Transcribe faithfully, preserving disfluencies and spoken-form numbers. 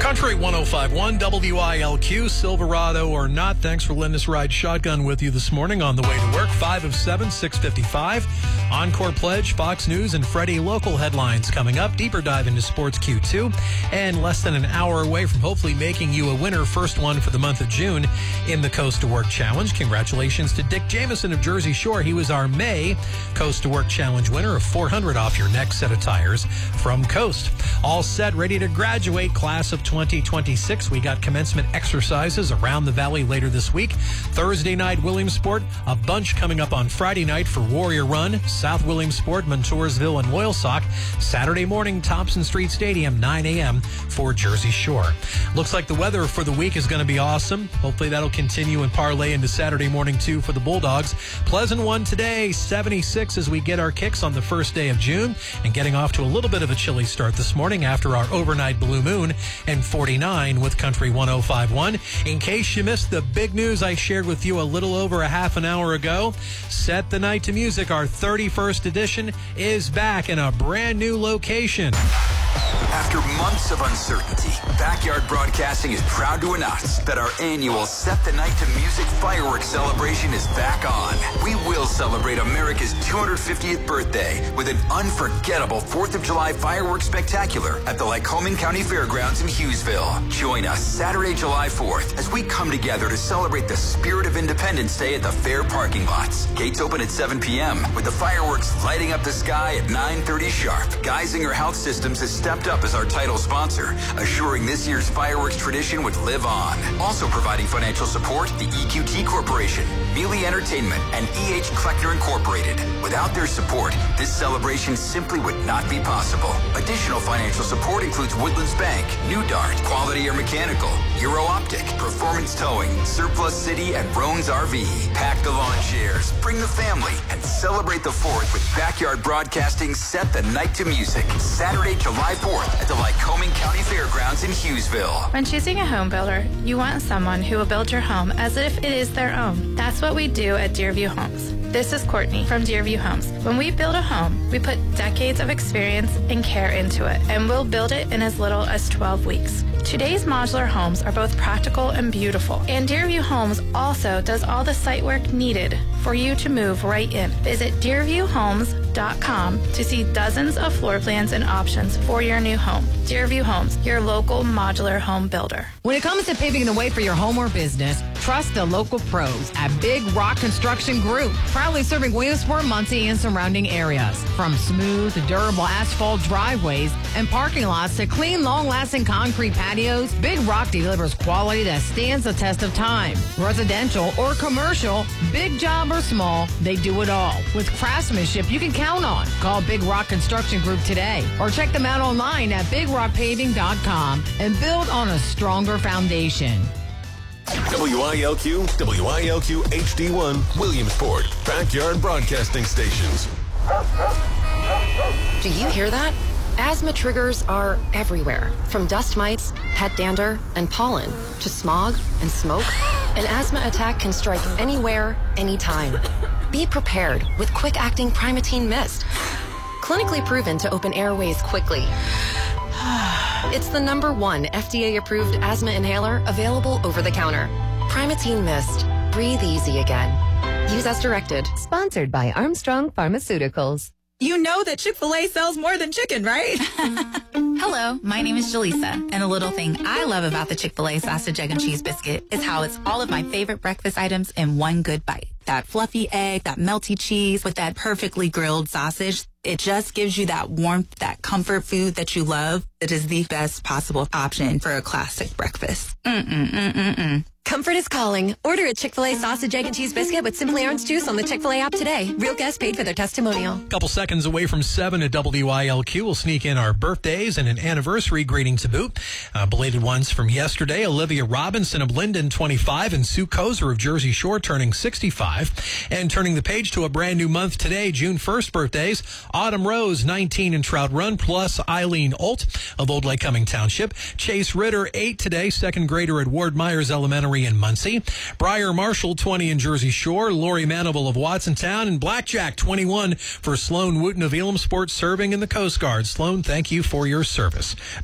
Country one oh five point one W I L Q, Silverado or not. Thanks for letting us ride shotgun with you this morning on the way to work. Five of seven, six fifty-five. Encore Pledge, Fox News, and Freddie local headlines coming up. Deeper dive into Sports Q two. And less than an hour away from hopefully making you a winner. First one for the month of June in the Coast to Work Challenge. Congratulations to Dick Jamison of Jersey Shore. He was our May Coast to Work Challenge winner of four hundred off your next set of tires from Coast. All set, ready to graduate, class of twenty twenty-six. We got commencement exercises around the valley later this week. Thursday night, Williamsport. A bunch coming up on Friday night for Warrior Run, South Williamsport, Montoursville, and Loyalsock. Saturday morning, Thompson Street Stadium, nine a.m. for Jersey Shore. Looks like the weather for the week is going to be awesome. Hopefully that'll continue and parlay into Saturday morning, too, for the Bulldogs. Pleasant one today, seventy-six as we get our kicks on the first day of June, and getting off to a little bit of a chilly start this morning after our overnight blue moon, and forty-nine with Country one oh five point one. In case you missed the big news I shared with you a little over a half an hour ago, Set the Night to Music, our thirty-first edition, is back in a brand new location. After months of uncertainty, Backyard Broadcasting is proud to announce that our annual Set the Night to Music fireworks celebration is back on. We will celebrate America's two hundred fiftieth birthday with an unforgettable fourth of July fireworks spectacular at the Lycoming County Fairgrounds in Hughesville. Join us Saturday, July fourth, as we come together to celebrate the spirit of Independence Day at the fair parking lots. Gates open at seven p.m. with the fireworks lighting up the sky at nine thirty sharp. Geisinger Health Systems has stepped up as our title sponsor, assuring this year's fireworks tradition would live on. Also providing financial support, the E Q T Corporation, Mealy Entertainment, and E H Kleckner Incorporated. Without their support, this celebration simply would not be possible. Additional financial support includes Woodlands Bank, New Dart, Quality Air Mechanical, Euro Optic, Performance Towing, Surplus City, and Roan's R V. Pack the lawn chairs, bring the family, and celebrate the fourth with Backyard Broadcasting. Set the Night to Music, Saturday, July fourth at the Lycoming County Fairgrounds in Hughesville. When choosing a home builder, you want someone who will build your home as if it is their own. That's what we do at Deerview Homes. This is Courtney from Deerview Homes. When we build a home, we put decades of experience and care into it, and we'll build it in as little as twelve weeks. Today's modular homes are both practical and beautiful, and Deerview Homes also does all the site work needed for you to move right in. Visit deerview homes dot com to see dozens of floor plans and options for your new home. Deerview Homes, your local modular home builder. When it comes to paving the way for your home or business, trust the local pros at Big Rock Construction Group, proudly serving Williamsport, Muncie, and surrounding areas. From smooth, durable asphalt driveways and parking lots to clean, long-lasting concrete patios, Big Rock delivers quality that stands the test of time. Residential or commercial, big job or small, they do it all. With craftsmanship you can count on. Call Big Rock Construction Group today or check them out online at big rock paving dot com and build on a stronger foundation. W I L Q, W I L Q H D one, Williamsport, Backyard Broadcasting Stations. Do you hear that? Asthma triggers are everywhere, from dust mites, pet dander, and pollen, to smog and smoke. An asthma attack can strike anywhere, anytime. Be prepared with quick-acting Primatene Mist. Clinically proven to open airways quickly. It's the number one F D A-approved asthma inhaler available over the counter. Primatene Mist. Breathe easy again. Use as directed. Sponsored by Armstrong Pharmaceuticals. You know that Chick-fil-A sells more than chicken, right? Hello, my name is Jaleesa, and a little thing I love about the Chick-fil-A sausage, egg, and cheese biscuit is how it's all of my favorite breakfast items in one good bite. That fluffy egg, that melty cheese with that perfectly grilled sausage. It just gives you that warmth, that comfort food that you love. It is the best possible option for a classic breakfast. Mm-mm-mm-mm-mm. Comfort is calling. Order a Chick-fil-A sausage, egg, and cheese biscuit with Simply Orange Juice on the Chick-fil-A app today. Real guests paid for their testimonial. Couple seconds away from seven at W I L Q. We'll sneak in our birthdays and an anniversary greeting to boot. Uh, belated ones from yesterday. Olivia Robinson of Linden, twenty-five, and Sue Kozer of Jersey Shore turning sixty-five. And turning the page to a brand new month today, June first birthdays. Autumn Rose, nineteen, in Trout Run, plus Eileen Olt of Old Lycoming Township. Chase Ritter, eight today, second grader at Ward Myers Elementary in Muncie. Briar Marshall, twenty, in Jersey Shore. Lori Manival of Watsontown. And Blackjack, twenty-one, for Sloan Wooten of Elamsport, serving in the Coast Guard. Sloan, thank you for your service.